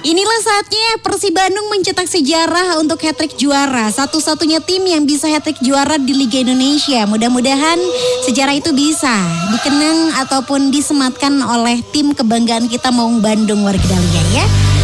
Inilah saatnya Persib Bandung mencetak sejarah untuk hat-trick juara. Satu-satunya tim yang bisa hat-trick juara di Liga Indonesia. Mudah-mudahan sejarah itu bisa dikenang ataupun disematkan oleh tim kebanggaan kita Maung Bandung warga Dahlia ya.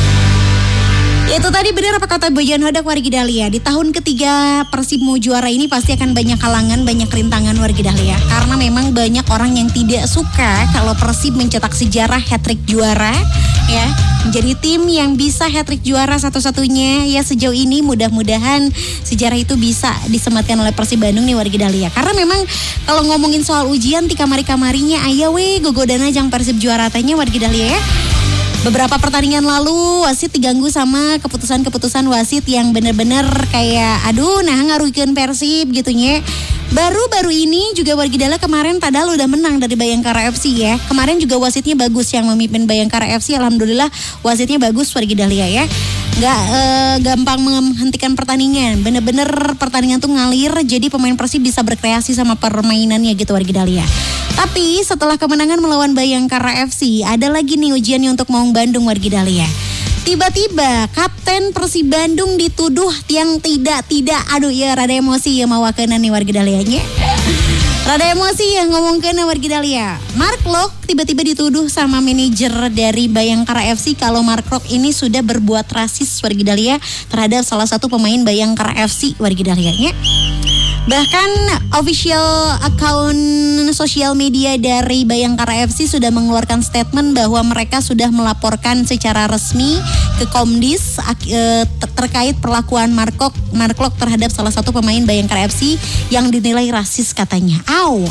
Itu tadi benar apa kata Bojan Hodak warga Dahlia. Di tahun ketiga Persib mau juara ini pasti akan banyak halangan, banyak rintangan warga Dahlia. Karena memang banyak orang yang tidak suka kalau Persib mencetak sejarah hat-trick juara ya. Menjadi tim yang bisa hat-trick juara satu-satunya ya sejauh ini. Mudah-mudahan sejarah itu bisa disematkan oleh Persib Bandung nih warga Dahlia. Karena memang kalau ngomongin soal ujian ti kamari-kamarinya aya we gogodana jang Persib juara tanya warga Dahlia ya. Beberapa pertandingan lalu wasit diganggu sama keputusan-keputusan wasit yang benar-benar kayak aduh nah ngaruhkeun Persib gitunya. Baru-baru ini juga warga Dahlia kemarin padahal udah menang dari Bayangkara FC ya. Kemarin juga wasitnya bagus yang memimpin Bayangkara FC. Alhamdulillah wasitnya bagus warga Dahlia ya. Nggak gampang menghentikan pertandingan. Bener-bener pertandingan tuh ngalir. Jadi pemain Persib bisa berkreasi sama permainannya gitu warga Dahlia. Tapi setelah kemenangan melawan Bayangkara FC, ada lagi nih ujiannya untuk Maung Bandung warga Dahlia. Tiba-tiba Kapten Persib Bandung dituduh yang tidak. Aduh ya rada emosi ya mawakenan nih warga Dahlianya. Rada emosi ya ngomongkeun warga Dahlia. Mark Lok tiba-tiba dituduh sama manajer dari Bayangkara FC kalau Mark Lok ini sudah berbuat rasis warga Dahlia terhadap salah satu pemain Bayangkara FC warga Dahlianya. Bahkan official account sosial media dari Bayangkara FC sudah mengeluarkan statement bahwa mereka sudah melaporkan secara resmi ke Komdis terkait perlakuan Mark Lok terhadap salah satu pemain Bayangkara FC yang dinilai rasis katanya.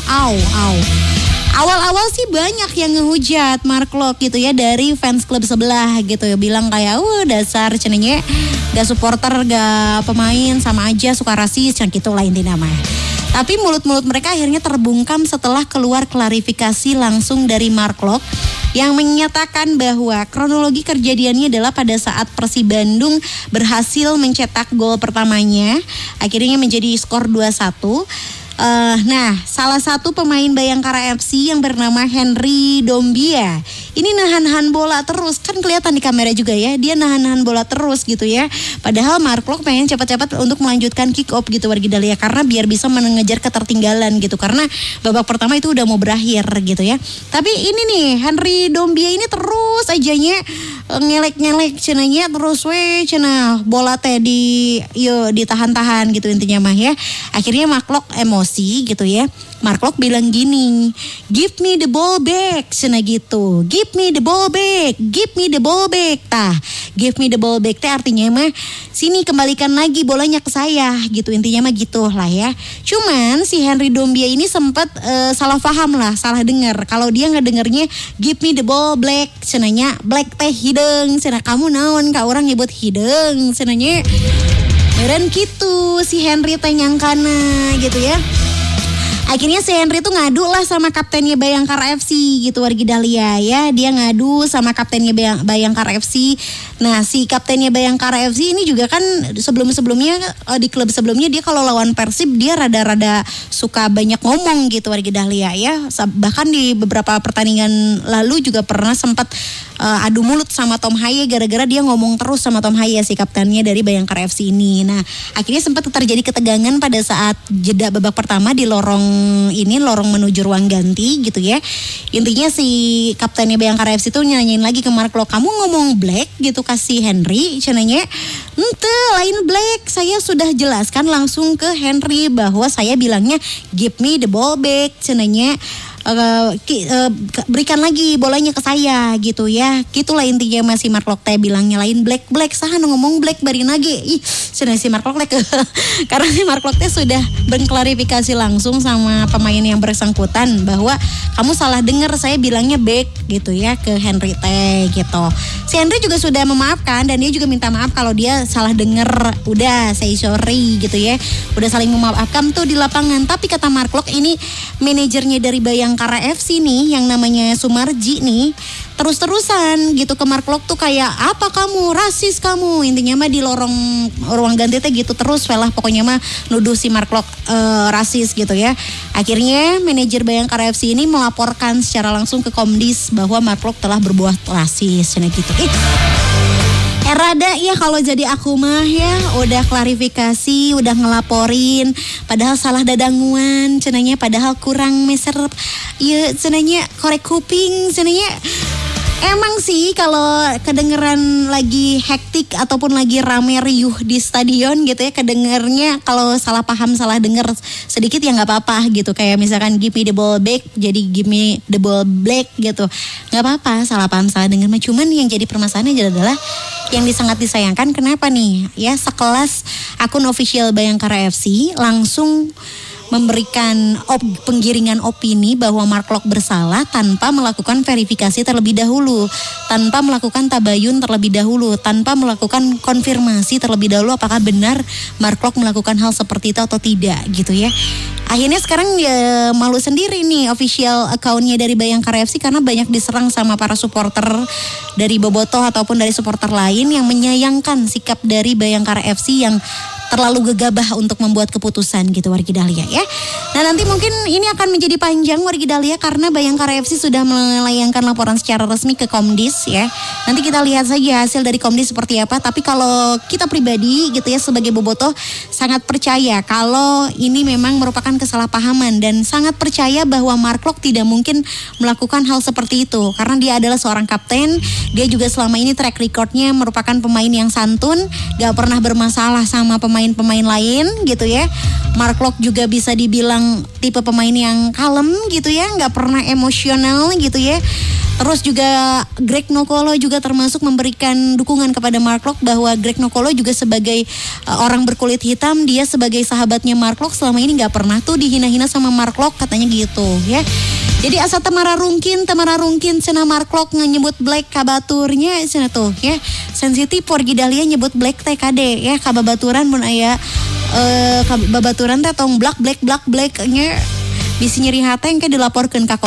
Awal-awal sih banyak yang ngehujat Mark Lok gitu ya dari fans klub sebelah gitu ya. Bilang kayak dasar cenanya gak supporter gak pemain sama aja suka rasis yang gitu lah intinya mah. Tapi mulut-mulut mereka akhirnya terbungkam setelah keluar klarifikasi langsung dari Mark Lok yang menyatakan bahwa kronologi kejadiannya adalah pada saat Persib Bandung berhasil mencetak gol pertamanya. Akhirnya menjadi skor 2-1. Nah, salah satu pemain Bayangkara FC yang bernama Henry Dombia ini nahan-nahan bola terus, kan kelihatan di kamera juga ya, dia nahan-nahan bola terus gitu ya. Padahal Mark Lok pengen cepat-cepat untuk melanjutkan kick off gitu warga Dahlia karena biar bisa mengejar ketertinggalan gitu karena babak pertama itu udah mau berakhir gitu ya. Tapi ini nih Henry Dombia ini terus ajanya ngelek-ngelek cenanya terus cenah bola teh ditahan-tahan gitu intinya mah ya. Akhirnya Mark Lok emosi gitu ya. Mark Lok bilang gini, give me the ball back, cenah gitu. Give me the ball back, give me the ball back. Tah, give me the ball back teh artinya mah sini kembalikan lagi bolanya ke saya gitu intinya mah gitu lah ya. Cuman si Henry Dombia ini sempat salah paham lah, salah dengar. Kalau dia ngedengernya give me the ball black, cenanya black teh hideung, cenah kamu naon ka orang nyebut hideung, cenanya. Meren gitu si Henry teh nyangkana gitu ya. Akhirnya si Henry tuh ngadu lah sama kaptennya Bayangkara FC gitu warga Dahlia ya. Dia ngadu sama kaptennya Bayangkara FC. Nah si kaptennya Bayangkara FC ini juga kan sebelumnya di klub sebelumnya dia kalau lawan Persib dia rada-rada suka banyak ngomong gitu warga Dahlia ya. Bahkan di beberapa pertandingan lalu juga pernah sempat adu mulut sama Tom Haye gara-gara dia ngomong terus sama Tom Haye si kaptennya dari Bayangkara FC ini. Nah akhirnya sempat terjadi ketegangan pada saat jeda babak pertama di lorong menuju ruang ganti gitu ya. Intinya si kaptennya Bayangkara FC itu nyanyiin lagi ke Mark Lok, kamu ngomong black gitu kasih Henry cenanya. Ente lain black, saya sudah jelaskan langsung ke Henry bahwa saya bilangnya give me the ball back cenanya. Berikan lagi bolanya ke saya gitu ya. Gitulah intinya masih Mark Lok teh bilangnya lain black saha ngomong black bari nage. Sudah si Mark Lok teh karena si Mark Lok teh sudah berklarifikasi langsung sama pemain yang bersangkutan bahwa kamu salah dengar, saya bilangnya back gitu ya ke Henry teh gitu. Si Henry juga sudah memaafkan dan dia juga minta maaf kalau dia salah dengar. Udah say sorry gitu ya. Udah saling memaafkan tuh di lapangan. Tapi kata Mark Lok ini manajernya dari Bayangkara FC nih yang namanya Sumarji nih terus-terusan gitu ke Mark Lok tuh kayak apa kamu rasis kamu intinya mah di ruang ganti teh gitu terus lah pokoknya mah nuduh si Mark Lok rasis gitu ya. Akhirnya manajer Bayangkara FC ini melaporkan secara langsung ke Komdis bahwa Mark Lok telah berbuat rasis gitu. Rada ya kalau jadi aku mah ya udah klarifikasi, udah ngelaporin, padahal salah dadanguan, cenanya padahal kurang meser, ya cenanya korek kuping, cenanya. Emang sih kalau kedengeran lagi hektik ataupun lagi rame riuh di stadion gitu ya, kedengernya kalau salah paham, salah denger sedikit ya nggak apa-apa gitu. Kayak misalkan give me the ball back jadi give me the ball black gitu. Nggak apa-apa salah paham, salah denger. Cuman yang jadi permasalahannya adalah yang sangat disayangkan kenapa nih ya sekelas akun official Bayangkara FC langsung memberikan penggiringan opini bahwa Mark Klok bersalah tanpa melakukan verifikasi terlebih dahulu, tanpa melakukan tabayun terlebih dahulu, tanpa melakukan konfirmasi terlebih dahulu apakah benar Mark Klok melakukan hal seperti itu atau tidak gitu ya. Akhirnya sekarang ya malu sendiri nih official account-nya dari Bayangkara FC karena banyak diserang sama para supporter dari Bobotoh ataupun dari supporter lain yang menyayangkan sikap dari Bayangkara FC yang terlalu gegabah untuk membuat keputusan gitu Wargi Dahlia ya. Nah nanti mungkin ini akan menjadi panjang Wargi Dahlia karena Bayangkara FC sudah melayangkan laporan secara resmi ke Komdis ya. Nanti kita lihat saja hasil dari Komdis seperti apa. Tapi kalau kita pribadi gitu ya sebagai Bobotoh sangat percaya kalau ini memang merupakan kesalahpahaman dan sangat percaya bahwa Mark Klok tidak mungkin melakukan hal seperti itu karena dia adalah seorang kapten. Dia juga selama ini track recordnya merupakan pemain yang santun, gak pernah bermasalah sama pemain lain gitu ya. Mark Klok juga bisa dibilang tipe pemain yang kalem gitu ya, gak pernah emosional gitu ya. Terus juga Greg Nokolo juga termasuk memberikan dukungan kepada Mark Klok bahwa Greg Nokolo juga sebagai orang berkulit hitam, dia sebagai sahabatnya Mark Klok selama ini gak pernah tuh dihina-hina sama Mark Klok katanya gitu ya. Jadi asa temara rungkin cenah Mark Klok nyebut black kabaturnya cenah tuh ya. Sensitif Wargi Dahlia nyebut black TKD ya kababaturan mun aya babaturan teh tong black nya bisi nyeri hate engke dilaporkeun ka